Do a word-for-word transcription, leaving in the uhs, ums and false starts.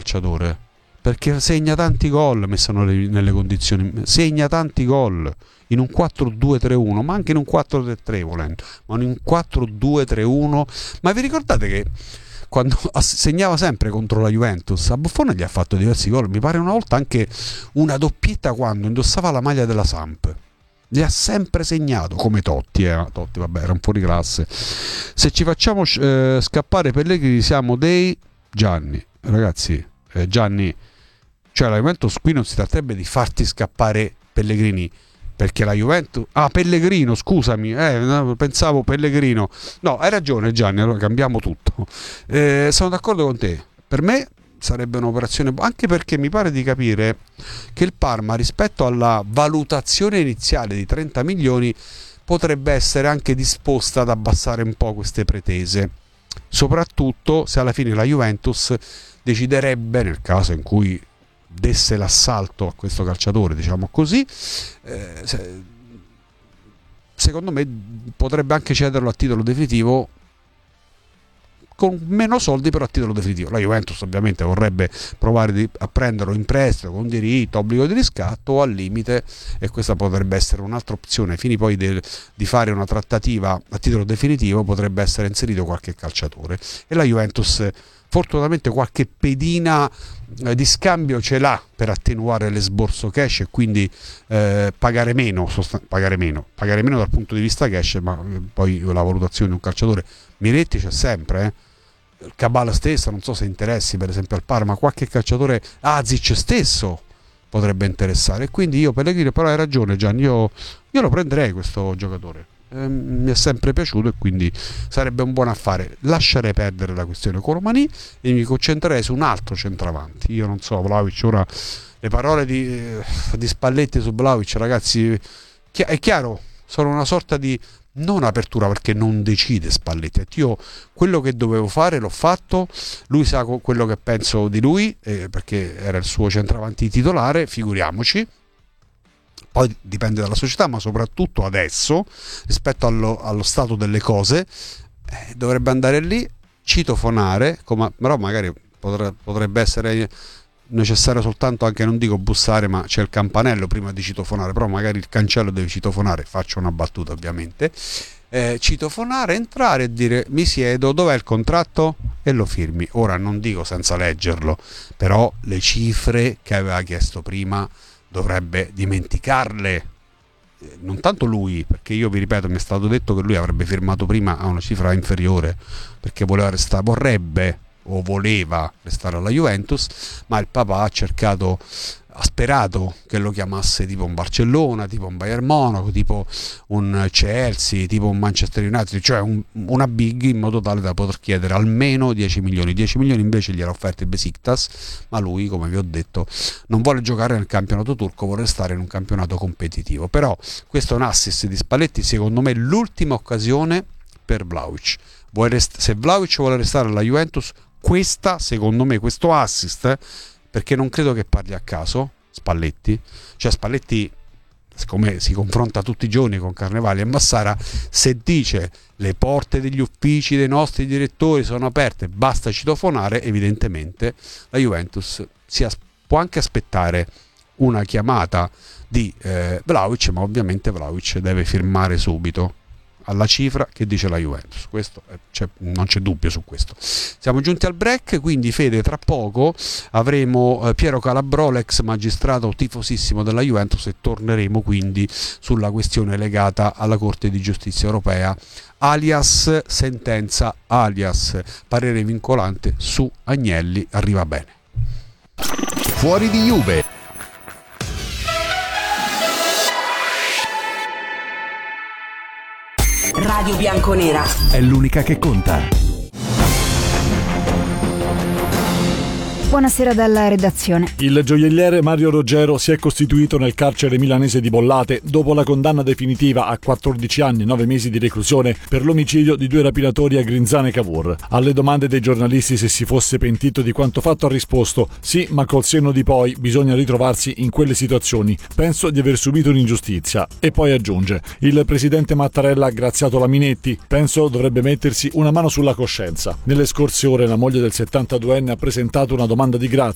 calciatore, perché segna tanti gol messo nelle condizioni, segna tanti gol in un quattro due tre uno, ma anche in un quattro tre tre volendo, ma in un quattro due tre uno. Ma vi ricordate che quando segnava sempre contro la Juventus, a Buffon gli ha fatto diversi gol, mi pare una volta anche una doppietta quando indossava la maglia della Samp, li ha sempre segnato, come Totti, eh. Totti vabbè era un fuori classe. Se ci facciamo eh, scappare Pellegrini siamo dei Gianni, ragazzi, eh, Gianni, cioè la Juventus qui non si tratterebbe di farti scappare Pellegrini, perché la Juventus, ah Pellegrino scusami, eh, pensavo Pellegrino, no hai ragione Gianni, allora cambiamo tutto. Eh, sono d'accordo con te, per me sarebbe un'operazione, anche perché mi pare di capire che il Parma rispetto alla valutazione iniziale di trenta milioni potrebbe essere anche disposta ad abbassare un po' queste pretese, soprattutto se alla fine la Juventus deciderebbe, nel caso in cui desse l'assalto a questo calciatore, diciamo così, eh, se, secondo me potrebbe anche cederlo a titolo definitivo, con meno soldi però a titolo definitivo. La Juventus ovviamente vorrebbe provare di, a prenderlo in prestito con diritto, obbligo di riscatto o al limite, e questa potrebbe essere un'altra opzione. Ai fini poi de, di fare una trattativa a titolo definitivo potrebbe essere inserito qualche calciatore, e la Juventus fortunatamente qualche pedina eh, di scambio ce l'ha per attenuare l'esborso cash e quindi eh, pagare meno, sostan- pagare meno pagare meno dal punto di vista cash, ma eh, poi la valutazione di un calciatore, Miretti c'è sempre, eh. Cabala stesso non so se interessi per esempio al Parma, qualche calciatore, Azic stesso potrebbe interessare, e quindi io Pellegrini, però hai ragione Gianni, io, io lo prenderei questo giocatore. Eh, mi è sempre piaciuto e quindi sarebbe un buon affare. Lascerei perdere la questione Colomani e mi concentrerei su un altro centravanti. Io non so, Vlahovic, ora le parole di, di Spalletti su Vlahovic, ragazzi, è chiaro, sono una sorta di non apertura, perché non decide Spalletti. Io quello che dovevo fare l'ho fatto, lui sa quello che penso di lui, eh, perché era il suo centravanti titolare, figuriamoci. Poi dipende dalla società, ma soprattutto adesso, rispetto allo, allo stato delle cose, eh, dovrebbe andare lì, citofonare, come, però magari potre, potrebbe essere necessario soltanto, anche non dico bussare, ma c'è il campanello prima di citofonare, però magari il cancello deve citofonare, faccio una battuta ovviamente, eh, citofonare, entrare e dire mi siedo, dov'è il contratto? E lo firmi. Ora non dico senza leggerlo, però le cifre che aveva chiesto prima dovrebbe dimenticarle, non tanto lui, perché io vi ripeto mi è stato detto che lui avrebbe firmato prima a una cifra inferiore perché voleva restare, vorrebbe o voleva restare alla Juventus, ma il papà ha cercato, ha sperato che lo chiamasse tipo un Barcellona, tipo un Bayern Monaco, tipo un Chelsea, tipo un Manchester United, cioè un, una big, in modo tale da poter chiedere almeno dieci milioni. dieci milioni invece gliel'ha offerto il Besiktas, ma lui, come vi ho detto, non vuole giocare nel campionato turco, vuole stare in un campionato competitivo. Però questo è un assist di Spalletti, secondo me l'ultima occasione per Vlahovic. Rest- se Vlahovic vuole restare alla Juventus, questa, secondo me, questo assist, eh, perché non credo che parli a caso Spalletti, cioè Spalletti, siccome si confronta tutti i giorni con Carnevali e Massara, se dice le porte degli uffici dei nostri direttori sono aperte, basta citofonare, evidentemente la Juventus si as- può anche aspettare una chiamata di eh, Vlahovic, ma ovviamente Vlahovic deve firmare subito alla cifra che dice la Juventus, questo è, cioè, non c'è dubbio su questo. Siamo giunti al break, quindi Fede, tra poco avremo eh, Piero Calabrò, l'ex magistrato tifosissimo della Juventus, e torneremo quindi sulla questione legata alla Corte di Giustizia Europea, alias sentenza, alias parere vincolante su Agnelli. Arriva bene. Fuori di Juve. Radio Bianconera è l'unica che conta. Buonasera dalla redazione. Il gioielliere Mario Roggero si è costituito nel carcere milanese di Bollate dopo la condanna definitiva a quattordici anni e nove mesi di reclusione per l'omicidio di due rapinatori a Grinzane Cavour. Alle domande dei giornalisti se si fosse pentito di quanto fatto ha risposto: sì, ma col senno di poi bisogna ritrovarsi in quelle situazioni. Penso di aver subito un'ingiustizia. E poi aggiunge: il presidente Mattarella ha graziato la Minetti. Penso dovrebbe mettersi una mano sulla coscienza. Nelle scorse ore la moglie del settantaduenne ha presentato una domanda di grazia